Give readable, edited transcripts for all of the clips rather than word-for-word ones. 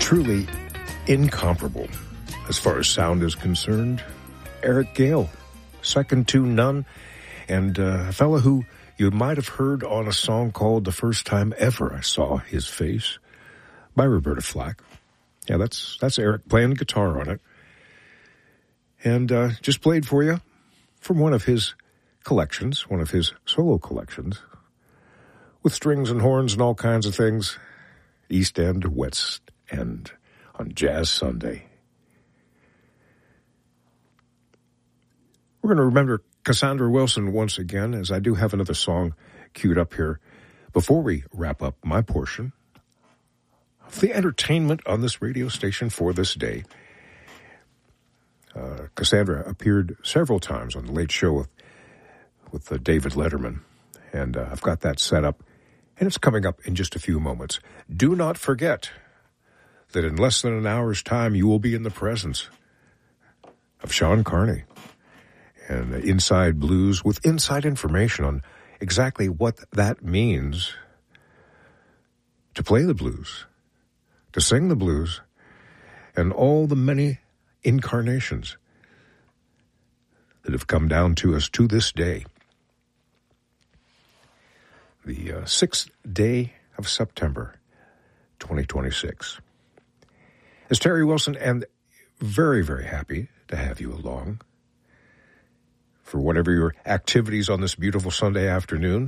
truly incomparable as far as sound is concerned. Eric Gale, second to none, and a fella who you might have heard on a song called The First Time Ever I Saw His Face by Roberta Flack. Yeah, that's Eric playing guitar on it. And just played for you from one of his collections, one of his solo collections, with strings and horns and all kinds of things, East End, West End, on Jazz Sunday. We're going to remember Cassandra Wilson once again, as I do have another song queued up here before we wrap up my portion of the entertainment on this radio station for this day. Cassandra appeared several times on The Late Show with David Letterman, and I've got that set up, and it's coming up in just a few moments. Do not forget that in less than an hour's time, you will be in the presence of Sean Carney and Inside Blues, with inside information on exactly what that means to play the blues, to sing the blues, and all the many incarnations that have come down to us to this day. The 6th day of September, 2026. It's Terry Wilson, and very, very happy to have you along for whatever your activities on this beautiful Sunday afternoon.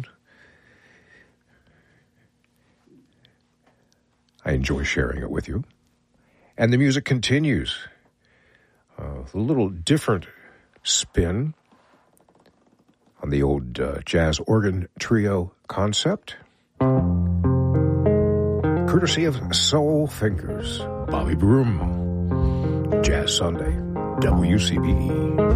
I enjoy sharing it with you. And the music continues. A little different spin on the old jazz organ trio concept, courtesy of Soul Fingers, Bobby Broom, Jazz Sunday, WCBE.